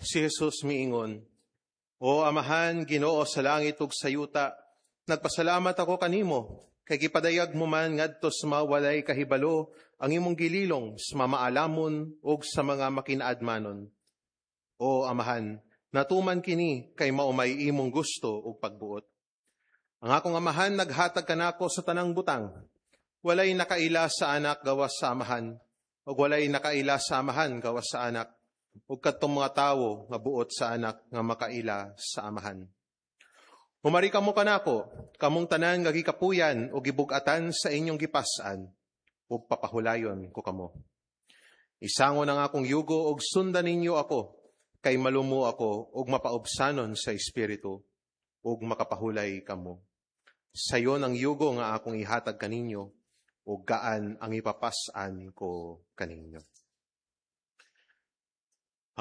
Si Jesus miingon, O Amahan, Ginoo sa langit ug sa yuta, nagpasalamat ako kanimo, kay gipadayag mo man ngadto sa mawalay kahibalo ang imong gililong sa mamaalamon ug sa mga makinaadmanon. O Amahan, natuman kini kay maumay imong gusto ug pagbuot. Ang akong Amahan naghatag kanako sa tanang butang. Walay nakaila sa anak gawas sa Amahan, ug walay nakaila sa Amahan gawas sa anak, ug kadtong mga tawo nga buot sa anak nga makaila sa Amahan. Humari kamo kanako, kamong tanan nga gikapuyan o gibug-atan sa inyong gipas-an, ug papahulayon ko kamo. Isangon ang akong yugo ug sundan ninyo ako, kay malumo ako ug mapaubsanon sa espiritu, ug makapahulay kamo. Sayon ang yugo nga akong ihatag kaninyo, ug gaan ang ipapas-an ko kaninyo.